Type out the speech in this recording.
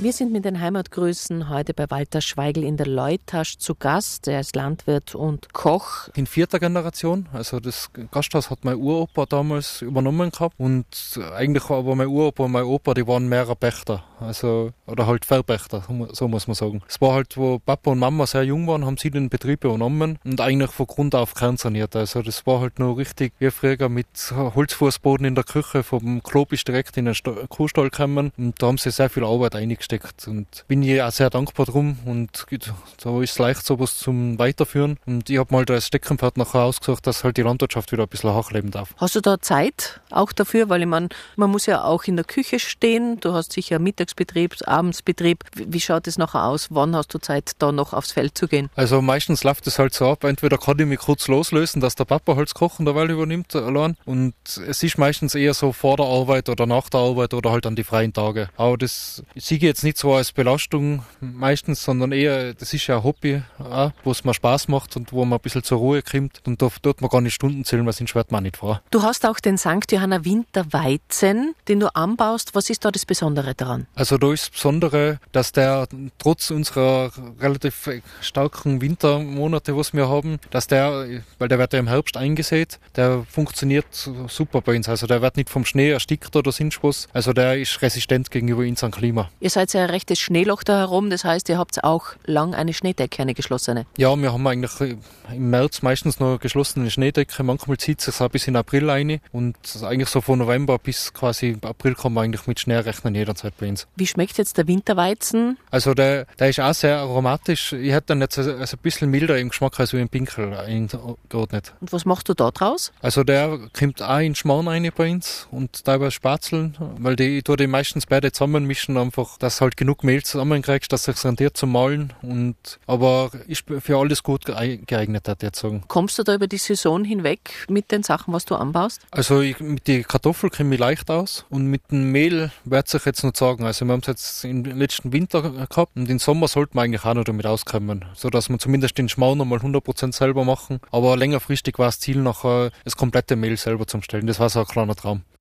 Wir sind mit den Heimatgrüßen heute bei Walter Schweigl in der Leutasch zu Gast. Er ist Landwirt und Koch. In 4. Generation, also das Gasthaus hat mein Uropa damals übernommen gehabt und eigentlich war aber mein Uropa und mein Opa, die waren mehrere Pächter, also oder halt Verpächter, so muss man sagen. Es war halt, wo Papa und Mama sehr jung waren, haben sie den Betrieb übernommen und eigentlich von Grund auf kernsaniert. Also das war halt noch richtig wie früher mit Holzfußboden in der Küche, vom Klo bis direkt in den Kuhstall gekommen und da haben sie sehr viel Arbeit eingesteckt. Und bin ich auch sehr dankbar drum und da ist es leicht sowas zum Weiterführen. Und ich habe mal da als Steckenpferd nachher ausgesucht, dass halt die Landwirtschaft wieder ein bisschen hochleben darf. Hast du da Zeit auch dafür? Weil ich meine, man muss ja auch in der Küche stehen. Du hast sicher Mittagsbetrieb, Abendsbetrieb. Wie schaut es nachher aus? Wann hast du Zeit, da noch aufs Feld zu gehen? Also meistens läuft es halt so ab. Entweder kann ich mich kurz loslösen, dass der Papa halt das Kochen derweil übernimmt allein. Und es ist meistens eher so vor der Arbeit oder nach der Arbeit oder halt an die freien Tage. Aber das sehe ich jetzt nicht so als Belastung meistens, sondern eher, das ist ja ein Hobby, wo es mir Spaß macht und wo man ein bisschen zur Ruhe kommt. Und da tut man gar nicht Stunden zählen, weil sonst wird man nicht vor. Du hast auch den St. Johanna Winterweizen, den du anbaust. Was ist da das Besondere daran? Also da ist das Besondere, dass der trotz unserer relativ starken Wintermonate, was wir haben, dass der, weil der wird ja im Herbst eingesät, der funktioniert super bei uns. Also der wird nicht vom Schnee erstickt oder sonst was. Also der ist resistent gegenüber unserem Klima. Ihr seid ja ein rechtes Schneeloch da herum, das heißt, ihr habt auch lang eine Schneedecke, eine geschlossene. Ja, wir haben eigentlich im März meistens noch eine geschlossene Schneedecke, manchmal zieht es sich auch bis in April rein und eigentlich so von November bis quasi April kann man eigentlich mit Schnee rechnen jederzeit bei uns. Wie schmeckt jetzt der Winterweizen? Also der ist auch sehr aromatisch, ich hätte dann jetzt also ein bisschen milder im Geschmack als wie im Pinkel eingeordnet. Und was machst du da draus? Also der kommt auch in Schmarrn rein bei uns und teilweise Spatzeln, weil ich tue die meistens beide zusammenmischen, einfach, dass halt genug Mehl zusammenkriegst, dass es rentiert zum Mahlen. Aber ist für alles gut geeignet, würde ich jetzt sagen. Kommst du da über die Saison hinweg mit den Sachen, was du anbaust? Also mit den Kartoffeln komme ich leicht aus und mit dem Mehl werde ich jetzt noch sagen. Also wir haben es jetzt im letzten Winter gehabt und im Sommer sollte man eigentlich auch noch damit auskommen, sodass wir zumindest den Schmarrn nochmal 100% selber machen. Aber längerfristig war das Ziel, nachher das komplette Mehl selber zu stellen. Das war so ein kleiner Traum.